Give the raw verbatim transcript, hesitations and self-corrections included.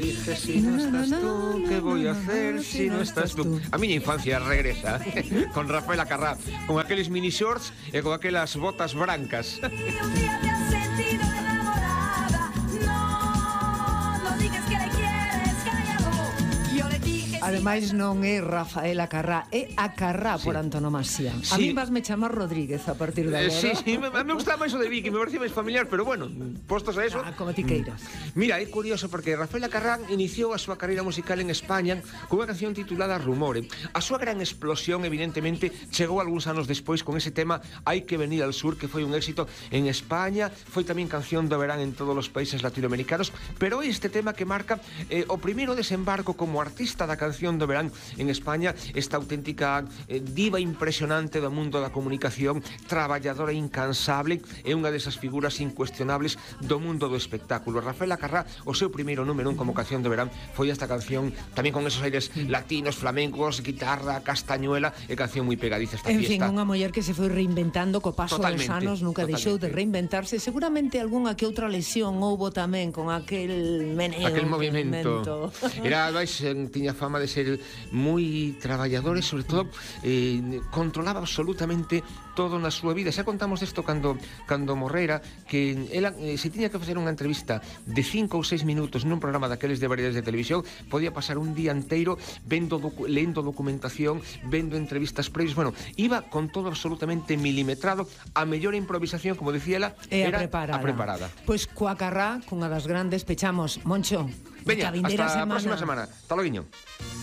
dije si no estás tú, ¿qué voy a hacer si no estás tú? A miña infancia regresa con Rafael Acarrá, con aqueles mini shorts e con aquelas botas brancas. Ademais non é Rafael Acarrá, é Acarrá por Sí. antonomasia. A Sí. mí vasme chamar Rodríguez a partir de Eh, agora. sí, sí, me, me gustaba máis o de Vicky, me parecía máis familiar, pero bueno, postos a eso. Ah, como ti queiras. Mira, é curioso porque Rafael Acarrá iniciou a súa carreira musical en España con unha canción titulada Rumore. A súa gran explosión, evidentemente, chegou algúns anos despois con ese tema Hai que venir al sur, que foi un éxito en España, foi tamén canción do verán en todos os países latinoamericanos, pero este tema que marca eh, o primeiro desembarco como artista da canción do verán en España, esta auténtica eh, diva impresionante do mundo da comunicación, traballadora incansable, é unha desas figuras incuestionables do mundo do espectáculo. Rafael Acarrá, o seu primeiro número un como canción do verán foi esta canción, tamén con esos aires latinos, flamencos, guitarra, castañuela, e canción moi pegadiza esta En fin, fiesta. unha muller que se foi reinventando co paso Totalmente, dos anos, nunca deixou de totalmente. reinventarse. Seguramente algunha que outra lesión houbo tamén con aquel meneo. Aquel movimento. movimento. Era, vais, tiña fama de ser moi traballador e, sobre todo, eh, controlaba absolutamente todo na súa vida. Xa contamos desto cando, cando morrera, que ela, eh, se tiña que facer unha entrevista de cinco ou seis minutos nun programa daqueles de variedades de televisión, podía pasar un día inteiro vendo docu lendo documentación, vendo entrevistas previas. Bueno, iba con todo absolutamente milimetrado. A mellor improvisación, como decía ela, E a era preparada. a preparada. Pois coa Acarrá, cunha das grandes, pechamos. Moncho, Veña, a vindeira hasta a semana. próxima semana. Hasta logo.